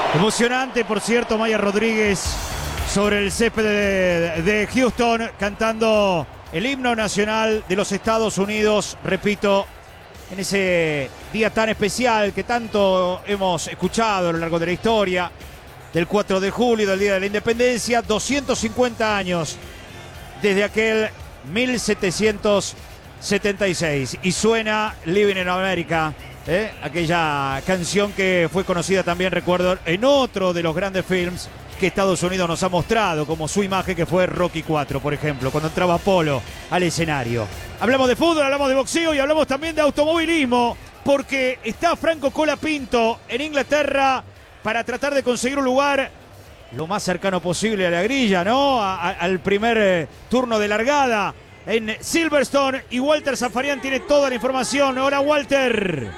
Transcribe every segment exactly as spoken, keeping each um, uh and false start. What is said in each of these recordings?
Emocionante, por cierto, Maya Rodríguez sobre el césped de, de Houston cantando el himno nacional de los Estados Unidos, repito, en ese día tan especial que tanto hemos escuchado a lo largo de la historia, del cuatro de julio, del Día de la Independencia, doscientos cincuenta años desde aquel mil setecientos setenta y seis. Y suena Living in America, ¿eh? Aquella canción que fue conocida también, recuerdo, en otro de los grandes films que Estados Unidos nos ha mostrado, como su imagen, que fue Rocky cuatro, por ejemplo, cuando entraba Apolo al escenario. Hablamos de fútbol, hablamos de boxeo y hablamos también de automovilismo, porque está Franco Colapinto en Inglaterra para tratar de conseguir un lugar lo más cercano posible a la grilla, ¿no? A, a, al primer eh, turno de largada en Silverstone, y Walter Zafarian tiene toda la información. Hola, Walter.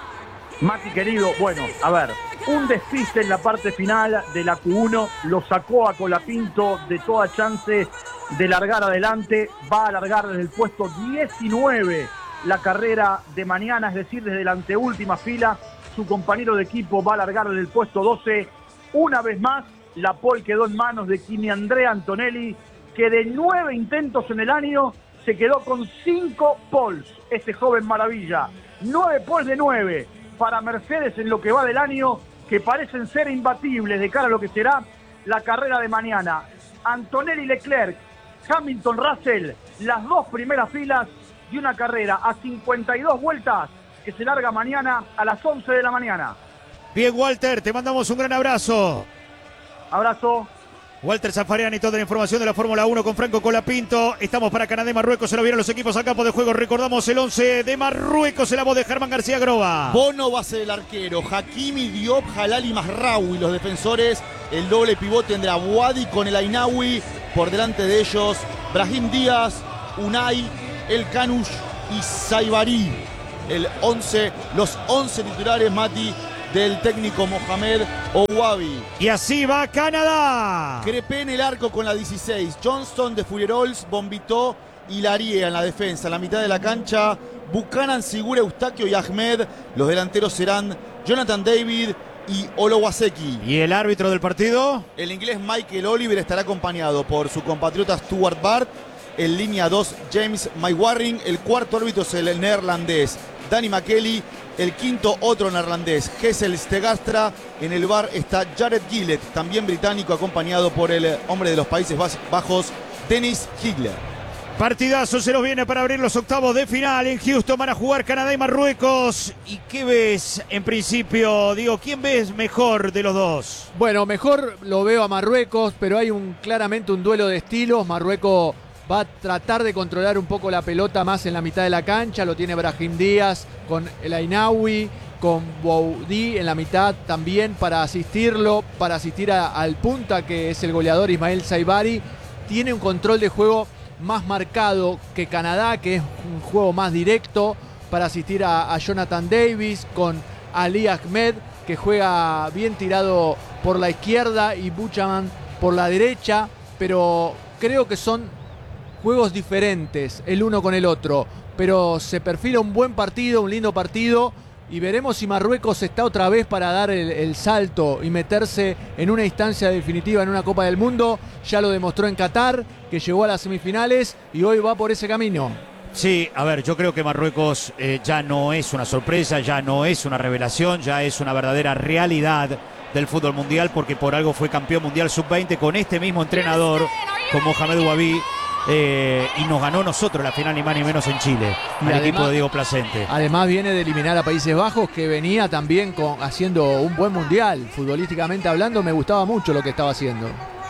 Mati, querido, bueno, a ver, un despiste en la parte final de la Q uno lo sacó a Colapinto de toda chance de largar adelante. Va a largar desde el puesto diecinueve la carrera de mañana, es decir, desde la anteúltima fila. Su compañero de equipo va a largar desde el puesto doce. Una vez más, la pole quedó en manos de Kimi Andrea Antonelli, que de nueve intentos en el año se quedó con cinco poles. Este joven maravilla, nueve poles de nueve para Mercedes en lo que va del año, que parecen ser imbatibles de cara a lo que será la carrera de mañana. Antonelli, Leclerc, Hamilton, Russell, las dos primeras filas de una carrera a cincuenta y dos vueltas que se larga mañana a las once de la mañana. Bien, Walter, te mandamos un gran abrazo. Abrazo. Walter Zafarian y toda la información de la Fórmula uno con Franco Colapinto. Estamos para Canadá y Marruecos. Se lo vieron los equipos al campo de juego. Recordamos el once de Marruecos, en la voz de Germán García Groba. Bono va a ser el arquero. Hakimi, Diop, Halal y Mazraoui los defensores. El doble pivote tendrá Wadi con el Ainaoui. Por delante de ellos, Brahim Díaz, Unai, El Kanush y Saibari. El once, los once titulares, Mati, del técnico Mohamed Ouabi. Y así va Canadá. Crepé en el arco con la dieciséis. Johnston de Furierols, Bombito y Larie en la defensa. En la mitad de la cancha, Buchanan, Sigura, Eustaquio y Ahmed. Los delanteros serán Jonathan David y Olowaseki. ¿Y el árbitro del partido? El inglés Michael Oliver estará acompañado por su compatriota Stuart Bart. En línea dos, James Maywarring. El cuarto árbitro es el neerlandés Danny McKelly. El quinto, otro neerlandés, Kessel Stegastra. En el bar está Jared Gillett, también británico, acompañado por el hombre de los Países Bajos, Dennis Higler. Partidazo se nos viene para abrir los octavos de final. En Houston van a jugar Canadá y Marruecos. ¿Y qué ves en principio? Digo, ¿quién ves mejor de los dos? Bueno, mejor lo veo a Marruecos, pero hay un claramente un duelo de estilos. Marruecos va a tratar de controlar un poco la pelota más en la mitad de la cancha. Lo tiene Brahim Díaz con el Ainaoui, con Boudi en la mitad también para asistirlo, para asistir a, al punta, que es el goleador Ismael Saibari. Tiene un control de juego más marcado que Canadá, que es un juego más directo, para asistir a, a Jonathan Davis con Ali Ahmed, que juega bien tirado por la izquierda, y Buchanan por la derecha. Pero creo que son juegos diferentes el uno con el otro, pero se perfila un buen partido, un lindo partido, y veremos si Marruecos está otra vez para dar el, el salto y meterse en una instancia definitiva en una Copa del Mundo. Ya lo demostró en Qatar, que llegó a las semifinales, y hoy va por ese camino. Sí, a ver, yo creo que Marruecos eh, ya no es una sorpresa, ya no es una revelación, ya es una verdadera realidad del fútbol mundial, porque por algo fue campeón mundial sub veinte con este mismo entrenador, con Mohamed Ouabi. Eh, y nos ganó nosotros la final, ni más ni menos, en Chile, al equipo de Diego Placente. Además viene de eliminar a Países Bajos, que venía también con, haciendo un buen mundial. Futbolísticamente hablando, me gustaba mucho lo que estaba haciendo.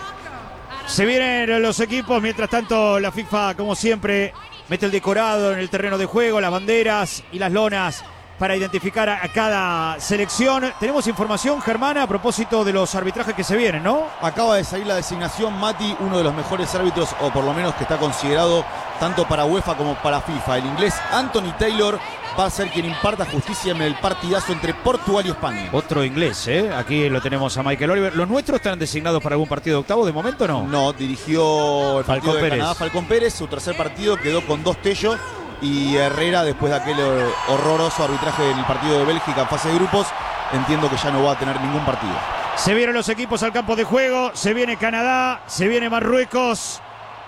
Se vienen los equipos, mientras tanto la FIFA, como siempre, mete el decorado en el terreno de juego, las banderas y las lonas para identificar a cada selección. Tenemos información, Germana, a propósito de los arbitrajes que se vienen, ¿no? Acaba de salir la designación, Mati, uno de los mejores árbitros, o por lo menos que está considerado tanto para UEFA como para FIFA. El inglés Anthony Taylor va a ser quien imparta justicia en el partidazo entre Portugal y España. Otro inglés, ¿eh? Aquí lo tenemos a Michael Oliver. ¿Los nuestros están designados para algún partido de octavo? De momento no. No, dirigió el partido de Canadá, Falcón Pérez. Su tercer partido quedó con dos Tello. Y Herrera, después de aquel horroroso arbitraje en el partido de Bélgica en fase de grupos, entiendo que ya no va a tener ningún partido. Se vienen los equipos al campo de juego, se viene Canadá, se viene Marruecos.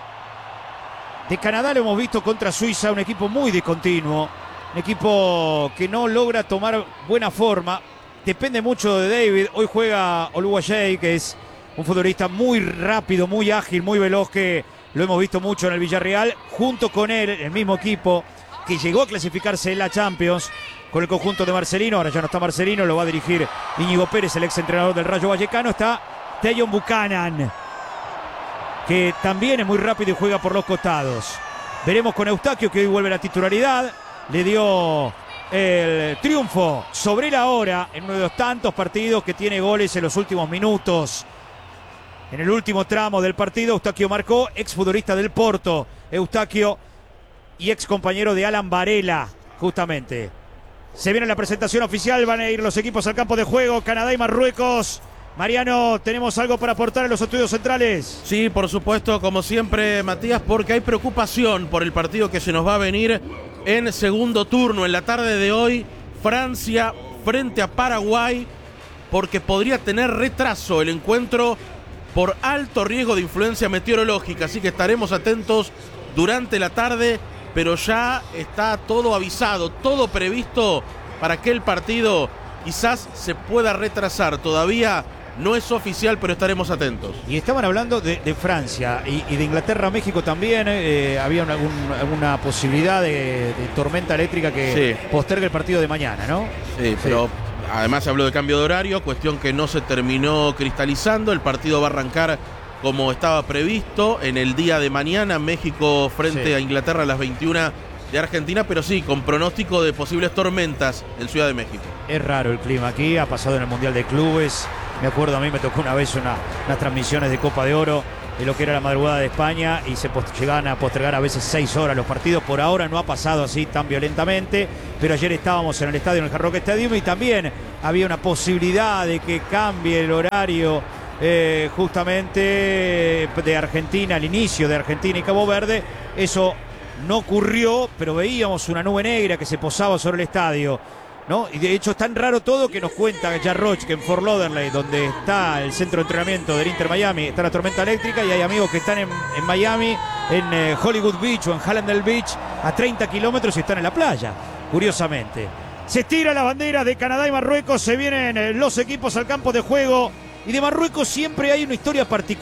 De Canadá lo hemos visto contra Suiza, un equipo muy discontinuo, un equipo que no logra tomar buena forma. Depende mucho de David. Hoy juega Oluwaseyi, que es un futbolista muy rápido, muy ágil, muy veloz, que lo hemos visto mucho en el Villarreal. Junto con él, el mismo equipo que llegó a clasificarse en la Champions con el conjunto de Marcelino. Ahora ya no está Marcelino, lo va a dirigir Íñigo Pérez, el ex entrenador del Rayo Vallecano. Está Tajon Buchanan, que también es muy rápido y juega por los costados. Veremos con Eustaquio, que hoy vuelve a la titularidad. Le dio el triunfo sobre la hora en uno de los tantos partidos que tiene goles en los últimos minutos. En el último tramo del partido, Eustaquio marcó, ex futbolista del Porto. Eustaquio y ex compañero de Alan Varela, justamente. Se viene la presentación oficial, van a ir los equipos al campo de juego, Canadá y Marruecos. Mariano, ¿tenemos algo para aportar en los estudios centrales? Sí, por supuesto, como siempre, Matías, porque hay preocupación por el partido que se nos va a venir en segundo turno, en la tarde de hoy. Francia frente a Paraguay, porque podría tener retraso el encuentro por alto riesgo de influencia meteorológica. Así que estaremos atentos durante la tarde, pero ya está todo avisado, todo previsto para que el partido quizás se pueda retrasar. Todavía no es oficial, pero estaremos atentos. Y estaban hablando de, de Francia y, y de Inglaterra a México también. Eh, había una, un, alguna posibilidad de, de tormenta eléctrica que sí postergue el partido de mañana, ¿no? Sí, sí, pero además se habló de cambio de horario, cuestión que no se terminó cristalizando. El partido va a arrancar como estaba previsto en el día de mañana, México frente sí. a Inglaterra a las veintiuna de Argentina, pero sí, con pronóstico de posibles tormentas en Ciudad de México. Es raro el clima aquí, ha pasado en el Mundial de Clubes. Me acuerdo, a mí me tocó una vez una, unas transmisiones de Copa de Oro de lo que era la madrugada de España y se llegaban a postergar a veces seis horas los partidos. Por ahora no ha pasado así tan violentamente, pero ayer estábamos en el estadio, en el Hard Rock Stadium, y también había una posibilidad de que cambie el horario eh, justamente de Argentina, al inicio de Argentina y Cabo Verde. Eso no ocurrió, pero veíamos una nube negra que se posaba sobre el estadio, ¿no? Y de hecho es tan raro todo que nos cuenta Jarroch que en Fort Lauderdale, donde está el centro de entrenamiento del Inter Miami, está la tormenta eléctrica, y hay amigos que están en, en Miami, en eh, Hollywood Beach o en Hallandale Beach, a treinta kilómetros, y están en la playa, curiosamente. Se estira la bandera de Canadá y Marruecos, se vienen eh, los equipos al campo de juego, y de Marruecos siempre hay una historia particular.